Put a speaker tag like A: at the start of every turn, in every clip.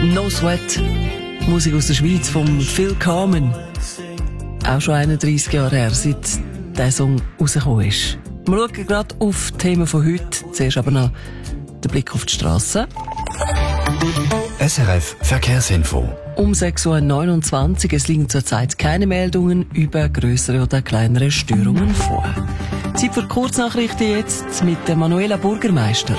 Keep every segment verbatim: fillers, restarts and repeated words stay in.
A: No Sweat. Musik aus der Schweiz von Phil Carmen. Auch schon einunddreissig Jahre her, seit dieser Song rausgekommen ist. Wir schauen gerade auf die Themen von heute. Zuerst aber noch der Blick auf die Strasse.
B: S R F Verkehrsinfo.
A: Um sechs Uhr neunundzwanzig. Es liegen zurzeit keine Meldungen über grössere oder kleinere Störungen vor. Zeit für Kurznachrichten jetzt mit der Manuela Burgermeister.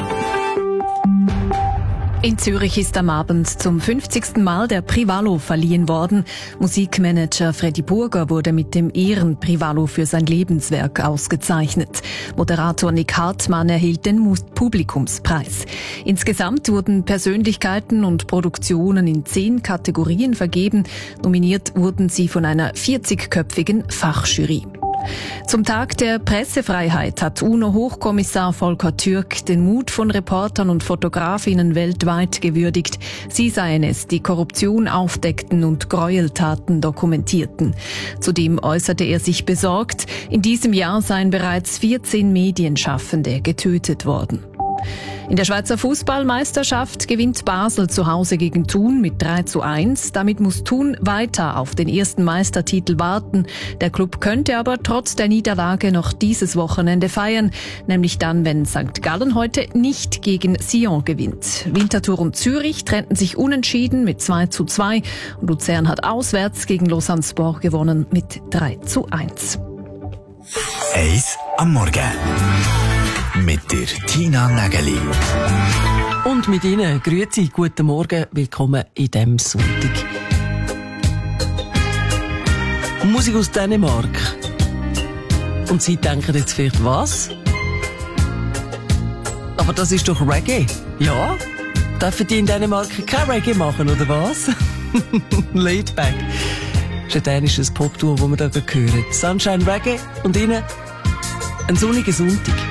C: In Zürich ist am Abend zum fünfzigsten Mal der Privalo verliehen worden. Musikmanager Freddy Burger wurde mit dem Ehren-Privalo für sein Lebenswerk ausgezeichnet. Moderator Nick Hartmann erhielt den Publikumspreis. Insgesamt wurden Persönlichkeiten und Produktionen in zehn Kategorien vergeben. Nominiert wurden sie von einer vierzigköpfigen Fachjury. Zum Tag der Pressefreiheit hat UNO-Hochkommissar Volker Türk den Mut von Reportern und Fotografinnen weltweit gewürdigt. Sie seien es, die Korruption aufdeckten und Gräueltaten dokumentierten. Zudem äußerte er sich besorgt, in diesem Jahr seien bereits vierzehn Medienschaffende getötet worden. In der Schweizer Fußballmeisterschaft gewinnt Basel zu Hause gegen Thun mit drei zu eins. Damit muss Thun weiter auf den ersten Meistertitel warten. Der Klub könnte aber trotz der Niederlage noch dieses Wochenende feiern, nämlich dann, wenn Sankt Gallen heute nicht gegen Sion gewinnt. Winterthur und Zürich trennten sich unentschieden mit zwei zu zwei und Luzern hat auswärts gegen Lausanne-Sport gewonnen mit drei zu eins.
B: Eis am Morgen. Mit der Tina Nägeli.
A: Und mit Ihnen, grüezi, guten Morgen, willkommen in diesem Sonntag. Musik aus Dänemark. Und Sie denken jetzt vielleicht, was? Aber das ist doch Reggae. Ja? Dürfen die in Dänemark kein Reggae machen, oder was? Laid Back. Das ist ein dänisches Pop-Duo, das wir hier hören. Sunshine Reggae und Ihnen ein sonniger Sonntag.